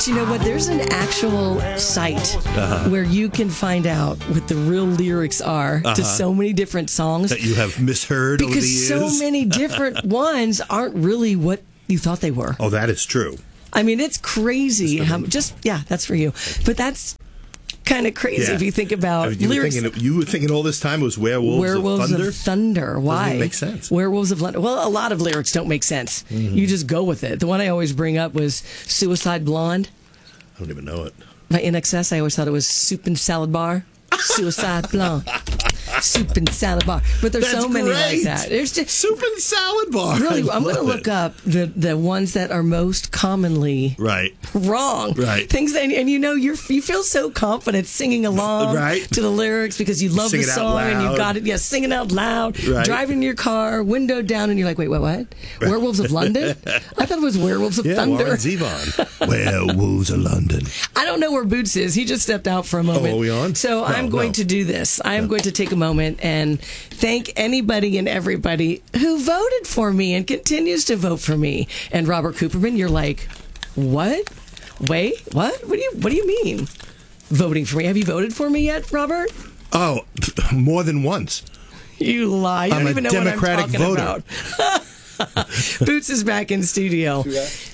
But you know what? There's an actual site where you can find out what the real lyrics are to so many different songs. That you have misheard over the years. Because so many different ones aren't really what you thought they were. Oh, that is true. I mean, it's crazy. That's for you. But that's kind of crazy if you think about lyrics. You were thinking all this time it was Werewolves of Thunder. Why? Doesn't make sense. Werewolves of London. Well, a lot of lyrics don't make sense. Mm-hmm. You just go with it. The one I always bring up was Suicide Blonde. I don't even know it. By NXS, I always thought it was Soup and Salad Bar. Suicide Blonde. Soup and Salad Bar. But there's so many like that. There's just Soup and Salad Bar. Really, I'm going to look up the ones that are most commonly wrong. Right. Things that, and you feel so confident singing along to the lyrics because you love the song and you got it. Yeah, singing out loud, driving in your car, window down, and you're like, wait, what? Werewolves of London? I thought it was Werewolves of Thunder. Warren Zevon. Werewolves of London. I don't know where Boots is. He just stepped out for a moment. Oh, are we on? So I'm going to do this. I am going to take a moment and thank anybody and everybody who voted for me and continues to vote for me. And Robert Cooperman, you're like, what? Wait, what? What do you mean? Voting for me? Have you voted for me yet, Robert? Oh, more than once. You lie. You don't even know Democratic what I'm talking about. Boots is back in studio.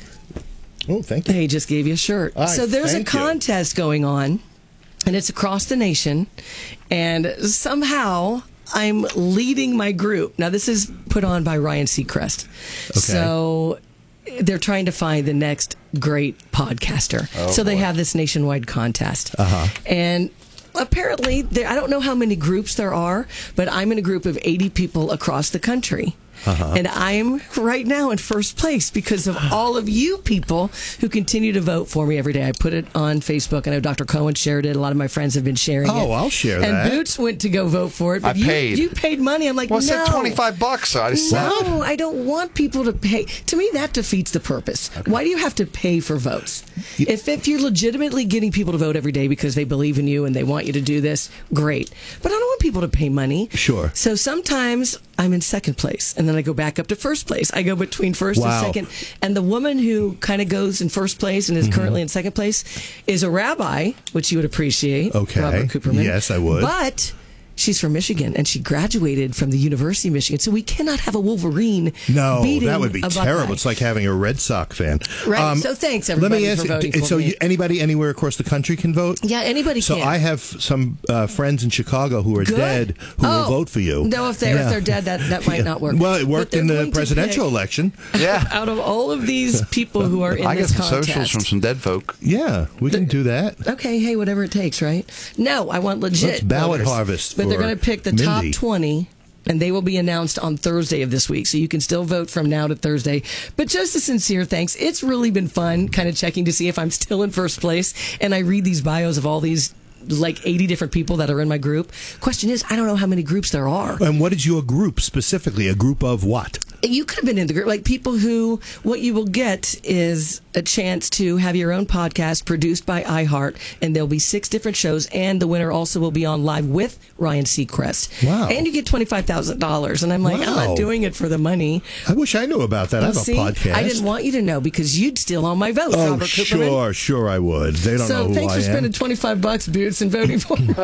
Oh, thank you. He just gave you a shirt. So there's a contest going on, and it's across the nation, and somehow I'm leading my group. Now, this is put on by Ryan Seacrest. Okay. So they're trying to find the next great podcaster. So they have this nationwide contest. And apparently, I don't know how many groups there are, but I'm in a group of 80 people across the country. And I'm right now in first place because of all of you people who continue to vote for me every day. I put it on Facebook. I know Dr. Cohen shared it. A lot of my friends have been sharing it. Oh, I'll share that. And Boots went to go vote for it. But I paid. You paid money. I'm like, well, no. I said $25, so I just No, I don't want people to pay. To me, that defeats the purpose. Okay. Why do you have to pay for votes? If you're legitimately getting people to vote every day because they believe in you and they want you to do this, great. But I don't want people to pay money. Sure. So sometimes I'm in second place, and then I go back up to first place. I go between first and second. And the woman who kind of goes in first place and is currently in second place is a rabbi, which you would appreciate. Okay. Robert Cooperman. Yes, I would. But she's from Michigan, and she graduated from the University of Michigan, so we cannot have a Wolverine beating that would be terrible. It's like having a Red Sox fan. Right, so thanks, everybody, for voting for me. Anybody anywhere across the country can vote? Yeah, anybody can. So I have some friends in Chicago who are dead who will vote for you. No, if they're dead, that might not work. Well, it worked in the presidential election. Yeah. Out of all of these people who are in this contest. I get some socials from some dead folk. Yeah, we can do that. Okay, hey, whatever it takes, right? No, I want legit Let's ballot voters. harvest. But they're going to pick the top 20, and they will be announced on Thursday of this week. So you can still vote from now to Thursday. But just a sincere thanks. It's really been fun kind of checking to see if I'm still in first place. And I read these bios of all these like 80 different people that are in my group. Question is, I don't know how many groups there are. And what is your group specifically? A group of what? You could have been in the group. Like people who, what you will get is a chance to have your own podcast produced by iHeart, and there'll be 6 different shows, and the winner also will be on live with Ryan Seacrest. Wow. And you get $25,000. And I'm like, I'm not doing it for the money. I wish I knew about that. I have a podcast. I didn't want you to know because you'd steal all my votes, Robert Cooperman. Sure I would. They don't know who I am. So thanks for spending $25, Boots, and voting for me.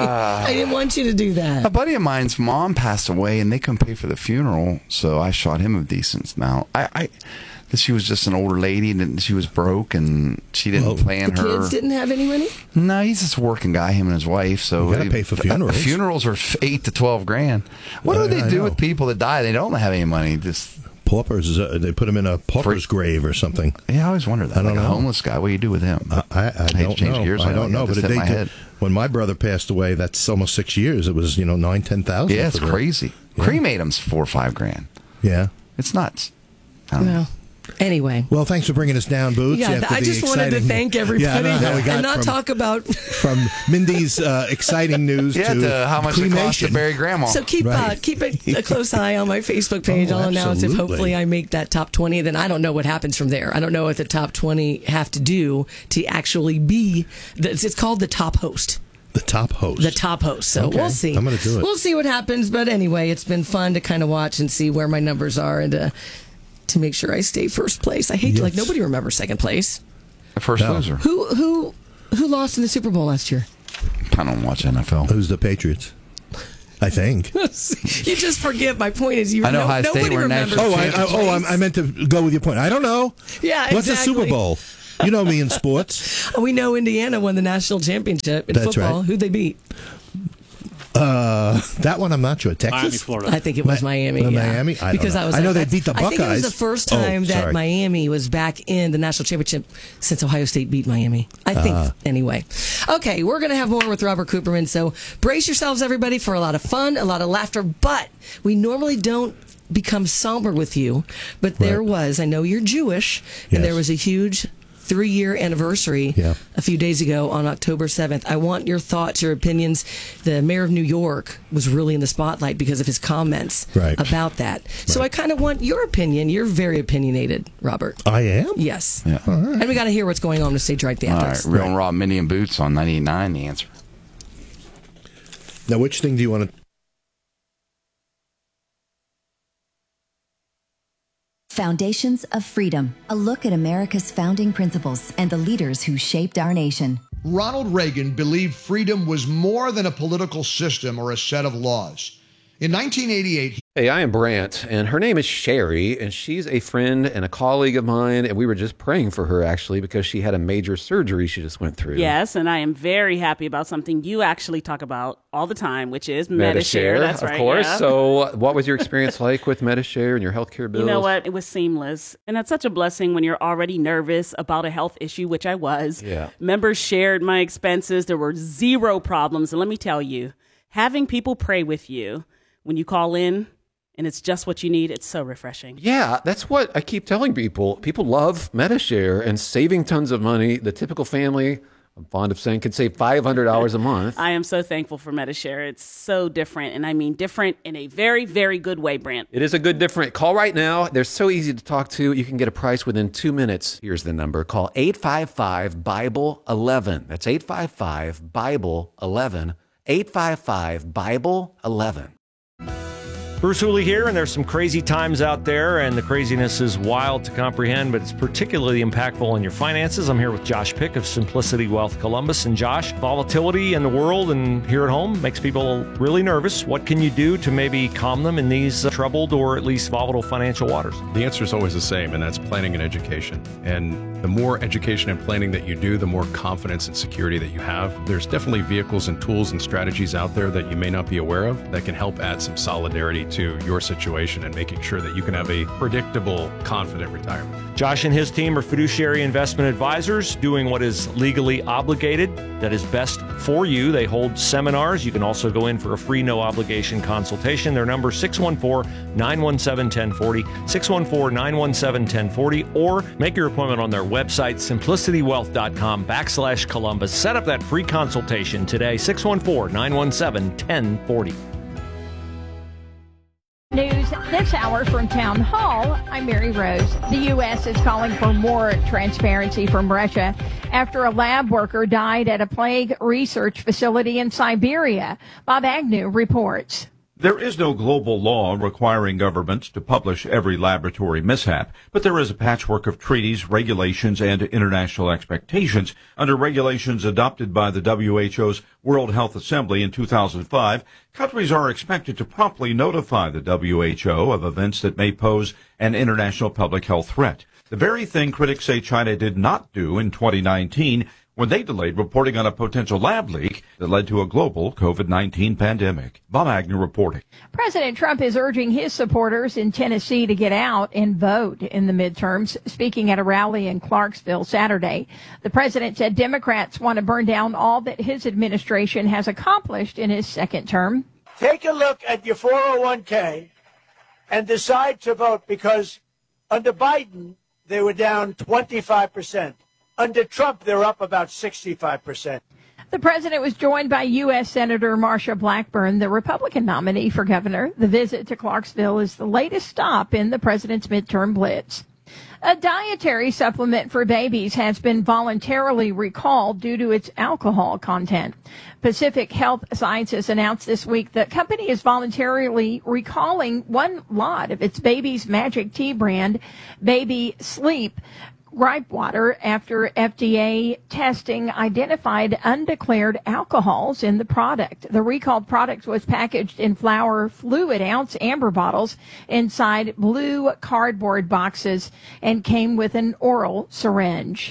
I didn't want you to do that. A buddy of mine's mom passed away, and they couldn't pay for the funeral, so I shot him a decent amount. She was just an older lady, and she was broke, and she didn't plan the her. Kids didn't have any money? No, he's just a working guy, him and his wife. So you gotta pay for funerals. Funerals are $8 to $12,000. What do they do with people that die? They don't have any money. Just paupers. They put him in a pauper's grave or something. Yeah, I always wondered that. I don't know. A homeless guy. What do you do with him? I don't know. I don't know. But they did. When my brother passed away, that's almost 6 years. It was $9,000-$10,000. Yeah, it's crazy. Yeah. Cremate him's $4 or $5,000. Yeah, it's nuts. I don't know. Anyway. Well, thanks for bringing us down, Boots. Yeah, I just wanted to thank everybody and not talk about... from Mindy's exciting news to how much it costs to bury Grandma. So keep a close eye on my Facebook page. I'll announce if hopefully I make that top 20. Then I don't know what happens from there. I don't know what the top 20 have to do to actually be... It's called the top host. The top host. The top host. So we'll see. I'm going to do it. We'll see what happens. But anyway, it's been fun to kind of watch and see where my numbers are and to make sure I stay first place. I hate to, nobody remembers second place. The first loser. Who lost in the Super Bowl last year? I don't watch NFL. Who's the Patriots? I think. You just forget. My point is, I know Ohio State nobody were remembers. I meant to go with your point. I don't know. Yeah, What's a Super Bowl? You know me in sports. We know Indiana won the national championship in football. Right. Who'd they beat? That one I'm not sure. Texas, Miami, Florida. I think it was Miami. Miami. I know they beat the Buckeyes. I think it was the first time that Miami was back in the national championship since Ohio State beat Miami. I think anyway. Okay, we're going to have more with Robert Cooperman. So brace yourselves, everybody, for a lot of fun, a lot of laughter. But we normally don't become somber with you. But there was. I know you're Jewish, and there was a huge 3-year anniversary a few days ago on October 7th. I want your thoughts, your opinions. The mayor of New York was really in the spotlight because of his comments about that. So I kind of want your opinion. You're very opinionated, Robert. I am? Yes. Yeah. Right. And we got to hear what's going on with Stage Right the Anthrax. All right. Real and Raw, Minnie and Boots on 98.9, the answer. Now, which thing do you want to... Foundations of Freedom, a look at America's founding principles and the leaders who shaped our nation. Ronald Reagan believed freedom was more than a political system or a set of laws. In 1988... Hey, I am Brant, and her name is Sherry, and she's a friend and a colleague of mine, and we were just praying for her, actually, because she had a major surgery she just went through. Yes, and I am very happy about something you actually talk about all the time, which is Medi-Share. That's right, of course. Yeah. So what was your experience like with Medi-Share and your healthcare bills? You know what? It was seamless, and that's such a blessing when you're already nervous about a health issue, which I was. Yeah. Members shared my expenses. There were zero problems, and let me tell you, having people pray with you when you call in, and it's just what you need, it's so refreshing. Yeah, that's what I keep telling people. People love Medi-Share and saving tons of money. The typical family, I'm fond of saying, could save $500 a month. I am so thankful for Medi-Share. It's so different, and I mean different in a very, very good way, Brant. It is a good different. Call right now. They're so easy to talk to. You can get a price within 2 minutes. Here's the number. Call 855-BIBLE-11. That's 855-BIBLE-11. 855-BIBLE-11. Bruce Hooley here, and there's some crazy times out there, and the craziness is wild to comprehend, but it's particularly impactful in your finances. I'm here with Josh Pick of Simplicity Wealth Columbus. And Josh, volatility in the world and here at home makes people really nervous. What can you do to maybe calm them in these troubled or at least volatile financial waters? The answer is always the same, and that's planning and education. And the more education and planning that you do, the more confidence and security that you have. There's definitely vehicles and tools and strategies out there that you may not be aware of that can help add some solidarity to your situation and making sure that you can have a predictable, confident retirement. Josh and his team are fiduciary investment advisors doing what is legally obligated, that is best for you. They hold seminars. You can also go in for a free, no-obligation consultation. Their number is 614-917-1040, 614-917-1040, or make your appointment on their website, simplicitywealth.com/Columbus. Set up that free consultation today, 614-917-1040. News this hour from Town Hall. I'm Mary Rose. The U.S. is calling for more transparency from Russia after a lab worker died at a plague research facility in Siberia. Bob Agnew reports. There is no global law requiring governments to publish every laboratory mishap, but there is a patchwork of treaties, regulations, and international expectations. Under regulations adopted by the WHO's World Health Assembly in 2005, countries are expected to promptly notify the WHO of events that may pose an international public health threat. The very thing critics say China did not do in 2019 when they delayed reporting on a potential lab leak that led to a global COVID-19 pandemic. Bob Agnew reporting. President Trump is urging his supporters in Tennessee to get out and vote in the midterms. Speaking at a rally in Clarksville Saturday, the president said Democrats want to burn down all that his administration has accomplished in his second term. Take a look at your 401k and decide to vote, because under Biden, they were down 25%. Under Trump, they're up about 65%. The president was joined by U.S. Senator Marsha Blackburn, the Republican nominee for governor. The visit to Clarksville is the latest stop in the president's midterm blitz. A dietary supplement for babies has been voluntarily recalled due to its alcohol content. Pacific Health Sciences announced this week the company is voluntarily recalling one lot of its Baby's Magic Tea brand, Baby Sleep, gripe water after FDA testing identified undeclared alcohols in the product. The recalled product was packaged in flour fluid ounce amber bottles inside blue cardboard boxes and came with an oral syringe.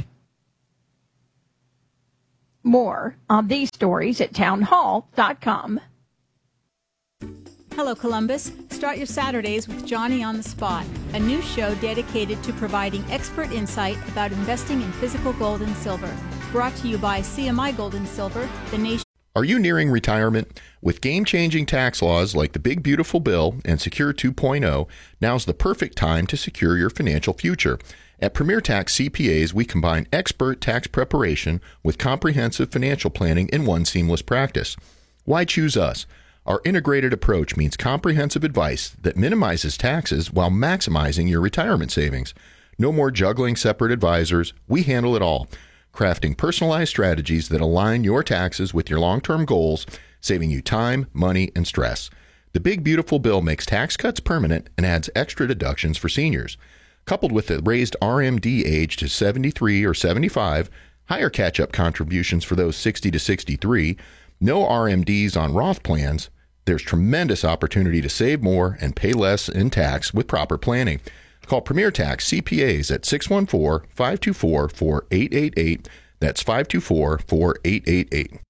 More on these stories at townhall.com. Hello, Columbus. Start your Saturdays with Johnny on the Spot, a new show dedicated to providing expert insight about investing in physical gold and silver. Brought to you by CMI Gold and Silver, the nation. Are you nearing retirement? With game-changing tax laws like the Big Beautiful Bill and Secure 2.0, now's the perfect time to secure your financial future. At Premier Tax CPAs, we combine expert tax preparation with comprehensive financial planning in one seamless practice. Why choose us? Our integrated approach means comprehensive advice that minimizes taxes while maximizing your retirement savings. No more juggling separate advisors. We handle it all, crafting personalized strategies that align your taxes with your long-term goals, saving you time, money, and stress. The Big Beautiful Bill makes tax cuts permanent and adds extra deductions for seniors. Coupled with the raised RMD age to 73 or 75, higher catch-up contributions for those 60 to 63, no RMDs on Roth plans, there's tremendous opportunity to save more and pay less in tax with proper planning. Call Premier Tax CPAs at 614-524-4888. That's 524-4888.